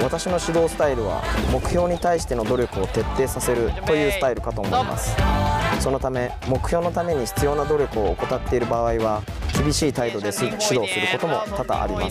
私の指導スタイルは目標に対しての努力を徹底させるというスタイルかと思います。そのため目標のために必要な努力を怠っている場合は厳しい態度で指導することも多々あります。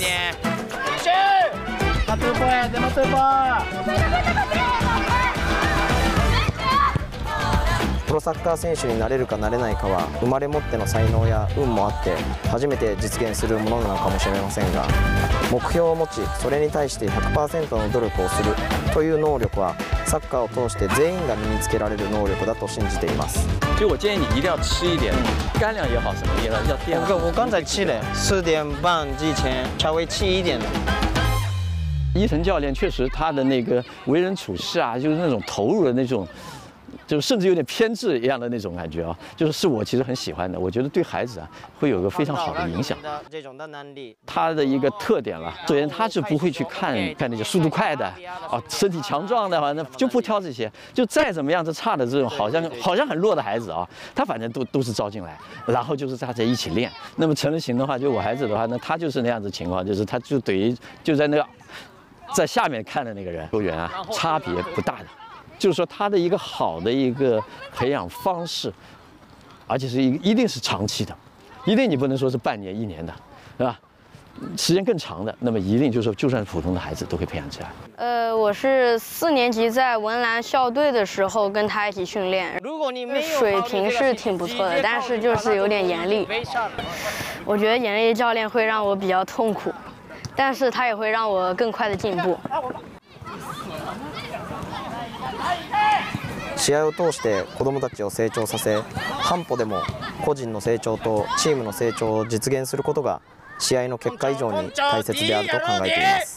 プロサッカー選手になれるかなれないかは生まれ持っての才能や運もあって初めて実現するものなのかもしれませんが、目標を持ちそれに対して 100% の努力をするという能力はサッカーを通して全員が身につけられる能力だと信じています。 所以我建议你一定要吃一点干粮也好，什么也好，要淀粉。 我刚才吃了4点半之前稍微吃一点的。 伊藤教练确实他的那个为人处事啊，就是那种投入的那种。就甚至有点偏执一样的那种感觉啊，是我其实很喜欢的。我觉得对孩子啊会有一个非常好的影响。他的一个特点了，首先他是不会去看那些速度快的啊，身体强壮的，反正就不挑这些。就再怎么样，这差的这种好像很弱的孩子啊，他反正都是招进来，然后就是大家一起练。那么成人型的话，就我孩子的话，那他就是那样子情况，就是他就等于就在那个在下面看的那个人球员啊，差别不大的。就是说，他的一个好的一个培养方式，而且是一定是长期的，一定你不能说是半年、1年的，是吧？时间更长的，那么一定就是说，就算是普通的孩子都可以培养起来。 我是4年级在文澜校队的时候跟他一起训练，水平是挺不错的，但是就是有点严厉。我觉得严厉教练会让我比较痛苦，但是他也会让我更快的进步。 試合を通して子どもたちを成長させ、半歩でも個人の成長とチームの成長を実現することが試合の結果以上に大切であると考えています。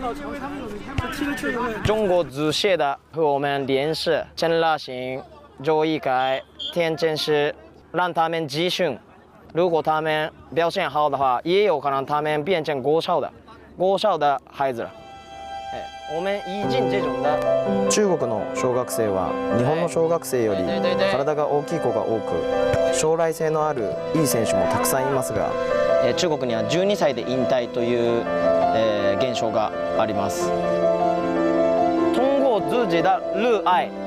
中国足协的和我们联系成了型就应该天真是让他们集训，如果他们表现好的话，也有可能他们变成国少的孩子了。我们已经这种的。 中国の小学生は日本の小学生より体が大きい子が多く、将来性のあるいい選手もたくさんいますが、 中国には12歳で引退という現象があります。通过自己的热爱